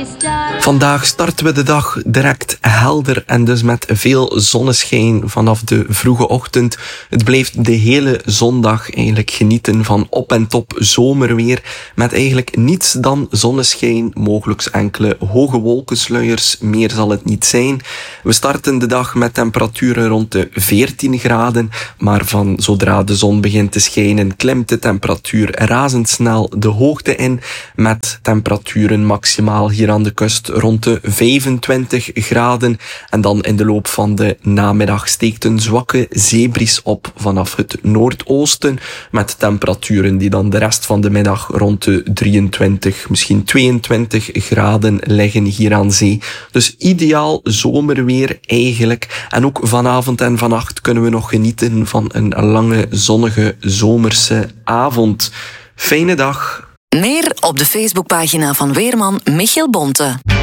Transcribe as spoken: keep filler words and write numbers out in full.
Vandaag starten we de dag direct helder en dus met veel zonneschijn vanaf de vroege ochtend. Het blijft de hele zondag eigenlijk genieten van op en top zomerweer met eigenlijk niets dan zonneschijn, mogelijk enkele hoge wolkensluiers, meer zal het niet zijn. We starten de dag met temperaturen rond de veertien graden, maar van zodra de zon begint te schijnen klimt de temperatuur razendsnel de hoogte in met temperaturen maximaal hier aan de kust rond de vijfentwintig graden. En dan in de loop van de namiddag steekt een zwakke zeebries op vanaf het noordoosten met temperaturen die dan de rest van de middag rond de drieëntwintig, misschien tweeëntwintig graden liggen hier aan zee. Dus ideaal zomerweer eigenlijk. En ook vanavond en vannacht kunnen we nog genieten van een lange zonnige zomerse avond. Fijne dag. Meer op de Facebookpagina van weerman Michiel Bonte.